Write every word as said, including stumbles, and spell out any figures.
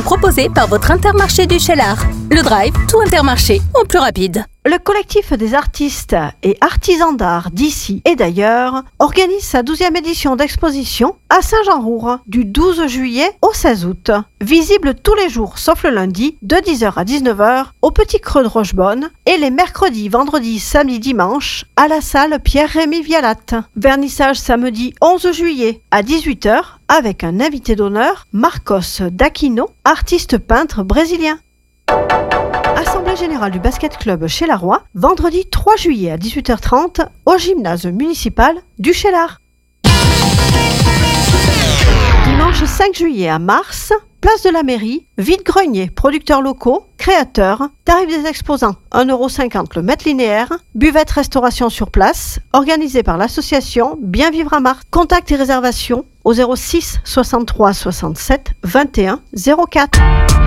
proposé par votre Intermarché du Cheylard. Le Drive, tout Intermarché, en plus rapide. Le collectif des artistes et artisans d'art d'ici et d'ailleurs organise sa douzième édition d'exposition à Saint-Jean-Roure du douze juillet au seize août. Visible tous les jours sauf le lundi de dix heures à dix-neuf heures au Petit Creux de Rochebonne et les mercredis, vendredis, samedis, dimanches à la salle Pierre-Rémy Vialatte. Vernissage samedi onze juillet à dix-huit heures avec un invité d'honneur, Marcos D'Aquino, artiste peintre brésilien. Assemblée générale du basket club Cheylard, vendredi trois juillet à dix-huit heures trente au gymnase municipal du Cheylard. Dimanche cinq juillet à Mars, place de la mairie, vide-grenier, producteurs locaux, créateurs, tarif des exposants un euro cinquante le mètre linéaire, buvette restauration sur place, organisée par l'association Bien Vivre à Mars. Contact et réservation au zéro six soixante-trois soixante-sept vingt et un zéro quatre.